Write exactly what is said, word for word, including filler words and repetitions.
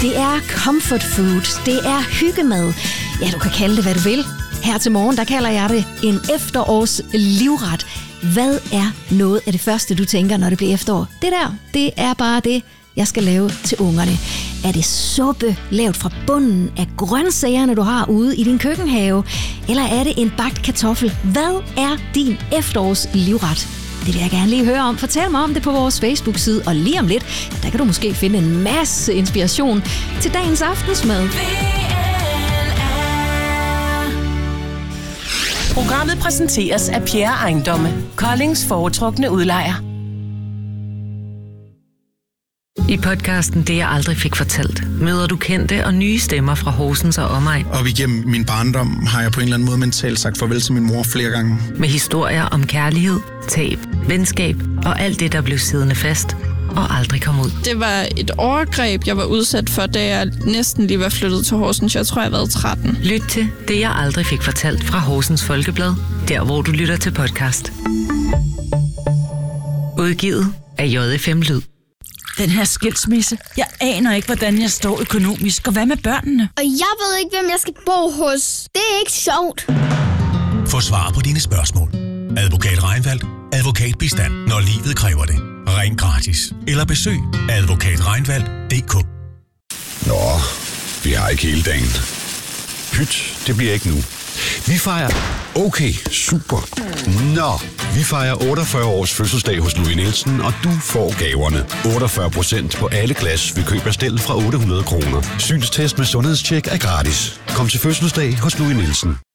Det er comfort food. Det er hyggemad. Ja, du kan kalde det, hvad du vil. Her til morgen, der kalder jeg det en efterårs livret. Hvad er noget af det første, du tænker, når det bliver efterår? Det der, det er bare det, jeg skal lave til ungerne. Er det suppe lavet fra bunden af grøntsagerne, du har ude i din køkkenhave? Eller er det en bagt kartoffel? Hvad er din efterårs livret? Det vil jeg gerne lige høre om. Fortæl mig om det på vores Facebook-side. Og lige om lidt, der kan du måske finde en masse inspiration til dagens aftensmad. Programmet præsenteres af Pierre Ejendomme, Koldings foretrukne udlejer. I podcasten Det, jeg aldrig fik fortalt, møder du kendte og nye stemmer fra Horsens og omegn. Op igennem min barndom har jeg på en eller anden måde mentalt sagt farvel til min mor flere gange. Med historier om kærlighed, tab, venskab og alt det, der blev siddende fast og aldrig kom ud. Det var et overgreb, jeg var udsat for, da jeg næsten lige var flyttet til Horsens. Jeg tror, jeg har været tretten. Lyt til Det, jeg aldrig fik fortalt fra Horsens Folkeblad, der hvor du lytter til podcast. Udgivet af J F M Lyd. Den her skilsmisse. Jeg aner ikke, hvordan jeg står økonomisk. Og hvad med børnene? Og jeg ved ikke, hvem jeg skal bo hos. Det er ikke sjovt. Få svar på dine spørgsmål. Advokat Reinfeldt. Advokatbistand, når livet kræver det. Ring gratis. Eller besøg advokat reinfeldt punktum d k. Nå, vi har ikke hele dagen. Pyt, det bliver ikke nu. Vi fejrer... Okay, super. Nå, vi fejrer otteogfyrre års fødselsdag hos Louis Nielsen, og du får gaverne. otteogfyrre procent på alle glas ved køb af stel fra otte hundrede kroner. Synstest med sundhedstjek er gratis. Kom til fødselsdag hos Louis Nielsen.